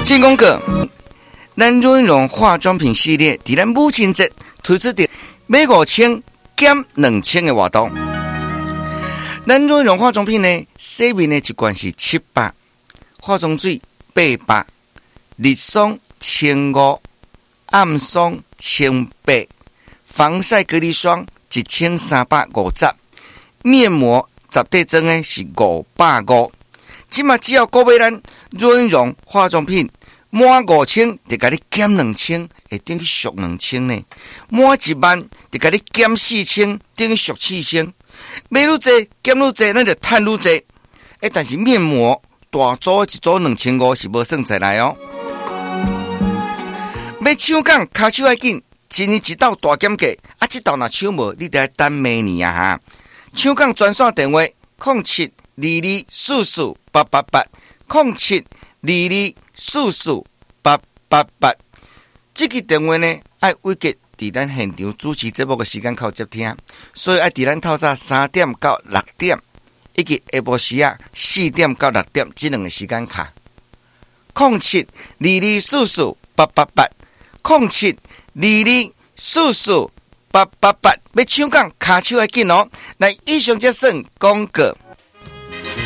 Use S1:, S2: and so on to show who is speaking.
S1: 进广告，咱润荣化妆品系列伫咱母亲节推出的买5000减2000的活动。咱润荣化妆品呢，洗面的一罐是700，化妆水800，日霜1500，暗霜1800，防晒隔离霜1350，面膜10块装的是550。即马只要购买咱润荣化妆品满5000，就甲你减2000，会等于俗2000呢。满10000，就甲你减4000，等于俗4000。买愈济减愈济，咱就赚愈济。但是面膜大组一组2500是无算出来哦。要抢讲骹手要紧，一年一道大减价，这道若抢无，你得等明年啊哈。抢讲专线电话0722448888，0722448888。这个电话呢，爱委给伫咱现场主持节目的时间靠接听，所以爱伫咱透早3点到6点，以及下晡时4点到6点这两个时间卡。0722448888，0722448888，要抢讲骹手要紧哦。来，以上这算广告。